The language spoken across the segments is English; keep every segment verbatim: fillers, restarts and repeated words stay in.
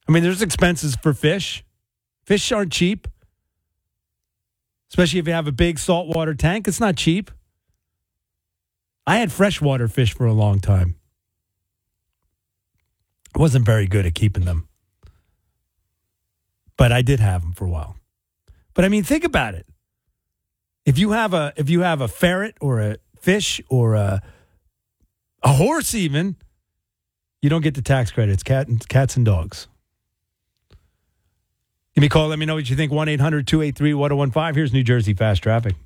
I mean, there's expenses for fish. Fish aren't cheap, especially if you have a big saltwater tank. It's not cheap. I had freshwater fish for a long time. I wasn't very good at keeping them, but I did have them for a while. But I mean, think about it. If you have a if you have a ferret or a fish or a a horse, even, you don't get the tax credits. Cat and cats and dogs. Give me a call. Let me know what you think. one eight hundred two eight three one oh one five. Here's New Jersey Fast Traffic.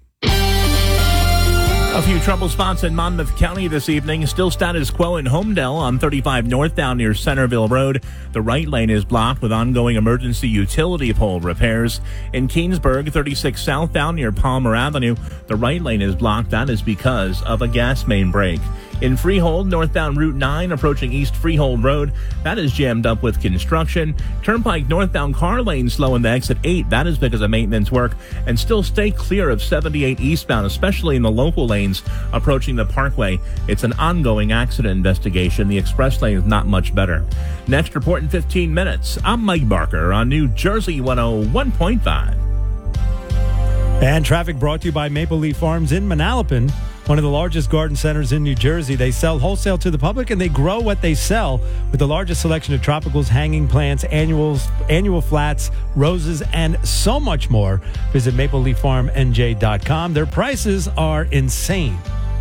A few trouble spots in Monmouth County this evening. Still status quo in Homedale on thirty-five northbound near Centerville Road. The right lane is blocked with ongoing emergency utility pole repairs. In Keensburg, thirty-six southbound near Palmer Avenue, the right lane is blocked. That is because of a gas main break. In Freehold, northbound Route nine approaching East Freehold Road, that is jammed up with construction. Turnpike northbound car lane slow in the exit eight. That is because of maintenance work. And still stay clear of seventy-eight eastbound, especially in the local lanes approaching the Parkway. It's an ongoing accident investigation. The express lane is not much better. Next report in fifteen minutes. I'm Mike Barker on New Jersey one oh one point five. And traffic brought to you by Maple Leaf Farms in Manalapan, one of the largest garden centers in New Jersey. They sell wholesale to the public, and they grow what they sell with the largest selection of tropicals, hanging plants, annuals, annual flats, roses, and so much more. Visit maple leaf farm n j dot com. Their prices are insane.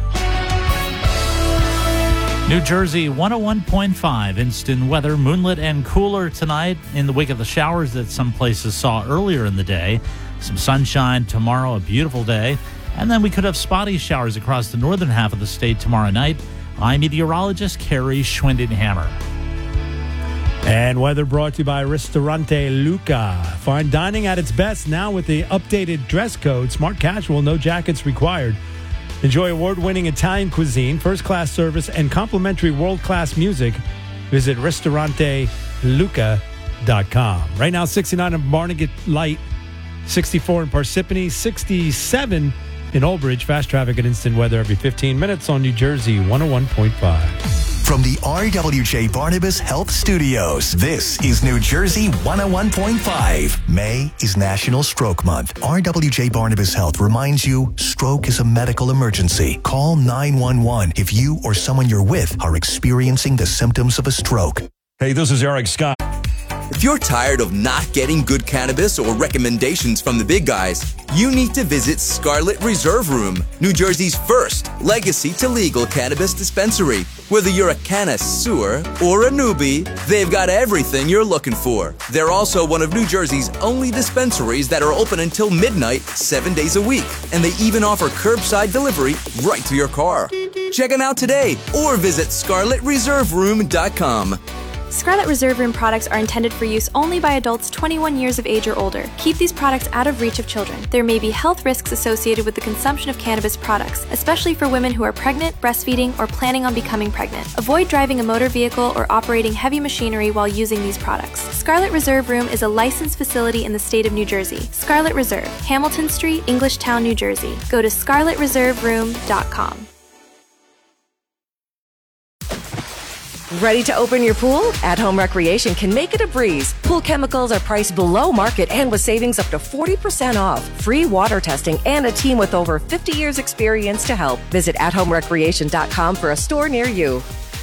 New Jersey one oh one point five. Instant weather, moonlit and cooler tonight in the wake of the showers that some places saw earlier in the day. Some sunshine tomorrow, a beautiful day. And then we could have spotty showers across the northern half of the state tomorrow night. I'm meteorologist Carrie Schwindenhammer. And weather brought to you by Ristorante Luca. Fine dining at its best now with the updated dress code. Smart casual, no jackets required. Enjoy award-winning Italian cuisine, first-class service, and complimentary world-class music. Visit ristorante luca dot com. Right now, sixty-nine in Barnegat Light, sixty-four in Parsippany, sixty-seven in Old Bridge. Fast traffic and instant weather every fifteen minutes on New Jersey one oh one point five. From the R W J Barnabas Health Studios, this is New Jersey one oh one point five. May is National Stroke Month. R W J Barnabas Health reminds you, stroke is a medical emergency. Call nine one one if you or someone you're with are experiencing the symptoms of a stroke. Hey, this is Eric Scott. If you're tired of not getting good cannabis or recommendations from the big guys, you need to visit Scarlet Reserve Room, New Jersey's first legacy to legal cannabis dispensary. Whether you're a connoisseur or a newbie, they've got everything you're looking for. They're also one of New Jersey's only dispensaries that are open until midnight, seven days a week. And they even offer curbside delivery right to your car. Check them out today or visit scarlet reserve room dot com. Scarlet Reserve Room products are intended for use only by adults twenty-one years of age or older. Keep these products out of reach of children. There may be health risks associated with the consumption of cannabis products, especially for women who are pregnant, breastfeeding, or planning on becoming pregnant. Avoid driving a motor vehicle or operating heavy machinery while using these products. Scarlet Reserve Room is a licensed facility in the state of New Jersey. Scarlet Reserve, Hamilton Street, Englishtown, New Jersey. Go to scarlet reserve room dot com. Ready to open your pool? At Home Recreation can make it a breeze. Pool chemicals are priced below market and with savings up to forty percent off. Free water testing and a team with over fifty years experience to help. Visit at home recreation dot com for a store near you.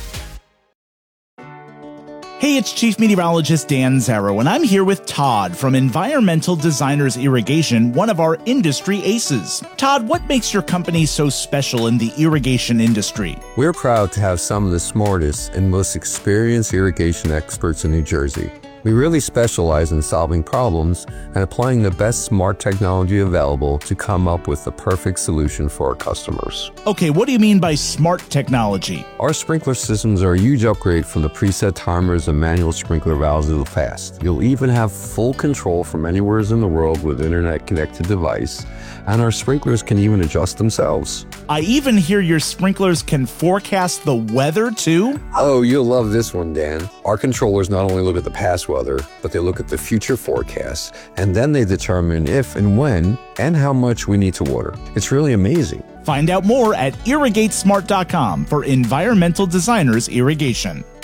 Hey, it's Chief Meteorologist Dan Zarrow, and I'm here with Todd from Environmental Designers Irrigation, one of our industry aces. Todd, what makes your company so special in the irrigation industry? We're proud to have some of the smartest and most experienced irrigation experts in New Jersey. We really specialize in solving problems and applying the best smart technology available to come up with the perfect solution for our customers. Okay, what do you mean by smart technology? Our sprinkler systems are a huge upgrade from the preset timers and manual sprinkler valves of the past. You'll even have full control from anywhere in the world with internet-connected device, and our sprinklers can even adjust themselves. I even hear your sprinklers can forecast the weather, too? Oh, you'll love this one, Dan. Our controllers not only look at the past weather, but they look at the future forecasts, and then they determine if and when and how much we need to water. It's really amazing. Find out more at irrigate smart dot com for Environmental Designers Irrigation.